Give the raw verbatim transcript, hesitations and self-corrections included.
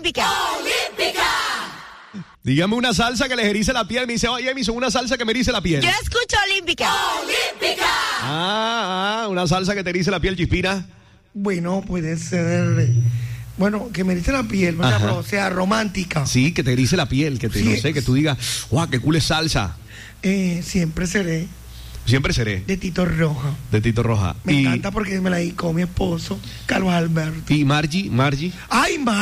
olímpica. Olímpica. Dígame una salsa que les erice la piel. Me dice, oye, me hizo una salsa que me erice la piel. Yo escucho olímpica. Olímpica. Ah, ah, una salsa que te erice la piel, Chispina. Bueno, puede ser... Bueno, que me erice la piel, ¿verdad? Pero, o sea, romántica. Sí, que te erice la piel, que te, Sí. no sé, que tú digas, guau, qué cool es salsa. Eh, siempre seré Siempre seré de Tito Roja. de Tito Roja. Me y, encanta porque me la dedicó mi esposo, Carlos Alberto. Y Margie, Margie. ¡Ay, ma!